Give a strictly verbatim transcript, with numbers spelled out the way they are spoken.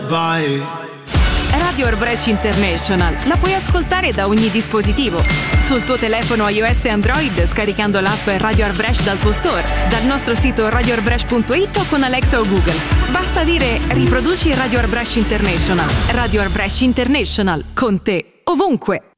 vai. Radio Arbresh International la puoi ascoltare da ogni dispositivo. Sul tuo telefono iOS e Android scaricando l'app Radio Arbresh dal tuo store, dal nostro sito radio arbresh punto it o con Alexa o Google. Basta dire riproduci Radio Arbresh International. Radio Arbresh International, con te ovunque.